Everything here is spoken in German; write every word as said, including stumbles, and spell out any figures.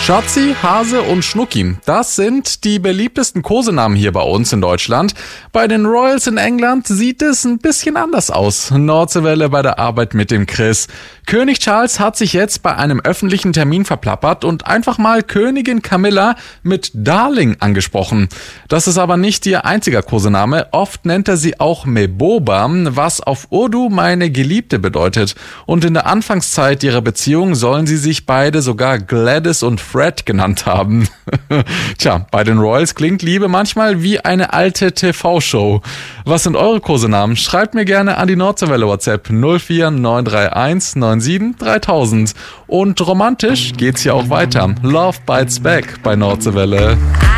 Schatzi, Hase und Schnucki, das sind die beliebtesten Kosenamen hier bei uns in Deutschland. Bei den Royals in England sieht es ein bisschen anders aus. Nordseewelle bei der Arbeit mit dem Chris. König Charles hat sich jetzt bei einem öffentlichen Termin verplappert und einfach mal Königin Camilla mit Darling angesprochen. Das ist aber nicht ihr einziger Kosename. Oft nennt er sie auch Meboba, was auf Urdu meine Geliebte bedeutet. Und in der Anfangszeit ihrer Beziehung sollen sie sich beide sogar Gladys und Fred genannt haben. Tja, bei den Royals klingt Liebe manchmal wie eine alte T V-Show. Was sind eure Kosenamen? Schreibt mir gerne an die Nordseewelle WhatsApp null vier neun drei eins neun sieben dreitausend. Und romantisch geht's hier auch weiter. Love Bites Back bei Nordseewelle.